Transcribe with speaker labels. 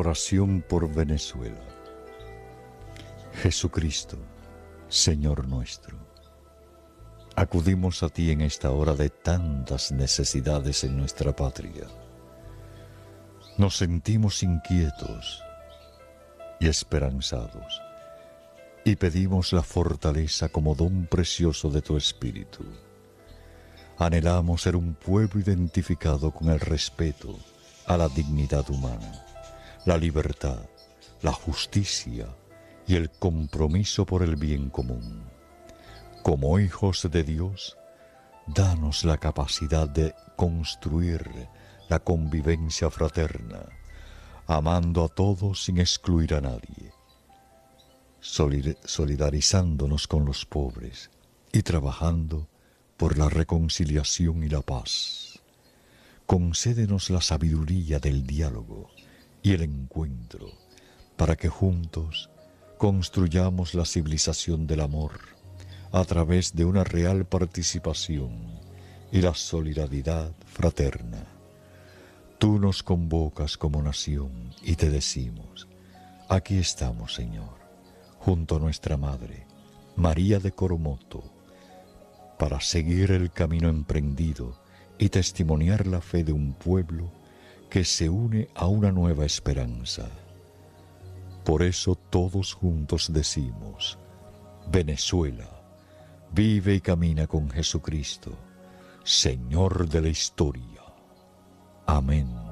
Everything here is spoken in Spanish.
Speaker 1: Oración por Venezuela. Jesucristo, Señor nuestro, acudimos a ti en esta hora de tantas necesidades en nuestra patria. Nos sentimos inquietos y esperanzados y pedimos la fortaleza como don precioso de tu Espíritu. Anhelamos ser un pueblo identificado con el respeto a la dignidad humana, la libertad, la justicia y el compromiso por el bien común. Como hijos de Dios, danos la capacidad de construir la convivencia fraterna, amando a todos sin excluir a nadie, solidarizándonos con los pobres y trabajando por la reconciliación y la paz. Concédenos la sabiduría del diálogo y el encuentro, para que juntos construyamos la civilización del amor a través de una real participación y la solidaridad fraterna. Tú nos convocas como nación y te decimos: aquí estamos, Señor, junto a nuestra Madre, María de Coromoto, para seguir el camino emprendido y testimoniar la fe de un pueblo que se une a una nueva esperanza. Por eso todos juntos decimos: Venezuela, vive y camina con Jesucristo, Señor de la historia. Amén.